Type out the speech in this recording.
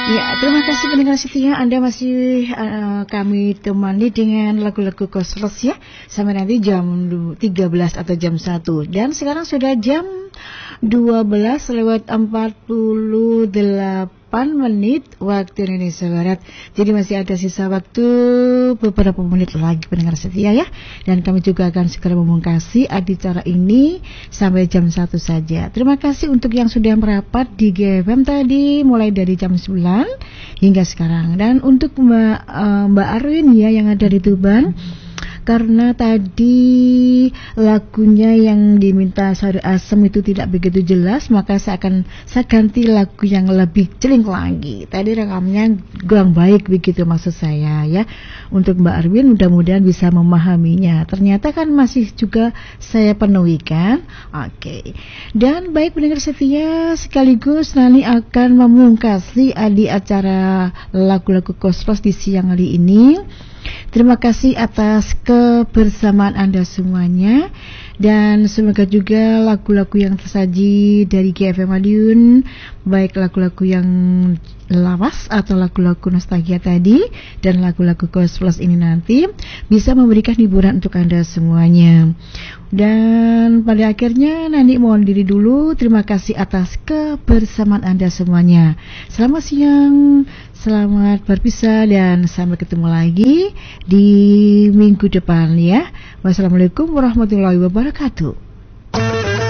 Ya, terima kasih pendengar setia. Anda masih kami temani dengan lagu-lagu Koslos ya, sampai nanti jam 13 atau jam 1. Dan sekarang sudah jam 12:48 waktu Indonesia Barat. Jadi masih ada sisa waktu beberapa menit lagi pendengar setia ya. Dan kami juga akan segera memungkasi acara ini sampai jam 1 saja. Terima kasih untuk yang sudah merapat di GFM tadi mulai dari jam 9 hingga sekarang. Dan untuk Mbak Arwin ya yang ada di Tuban, karena tadi lagunya yang diminta Sari Asem itu tidak begitu jelas, maka saya ganti lagu yang lebih celing lagi. Tadi rekamnya kurang baik begitu maksud saya ya. Untuk Mbak Arwin mudah-mudahan bisa memahaminya. Ternyata kan masih juga saya penuhi kan. Oke. Dan baik pendengar setia, sekaligus Nani akan memungkasi di acara lagu-lagu Koslos di siang hari ini. Terima kasih atas kebersamaan Anda semuanya. Dan semoga juga lagu-lagu yang tersaji dari GFM Madiun, baik lagu-lagu yang lawas atau lagu-lagu nostalgia tadi dan lagu-lagu Koslos ini nanti bisa memberikan hiburan untuk Anda semuanya. Dan pada akhirnya Nani mohon diri dulu. Terima kasih atas kebersamaan Anda semuanya. Selamat siang, selamat berpisah, dan sampai ketemu lagi di minggu depan ya. Wassalamualaikum warahmatullahi wabarakatuh.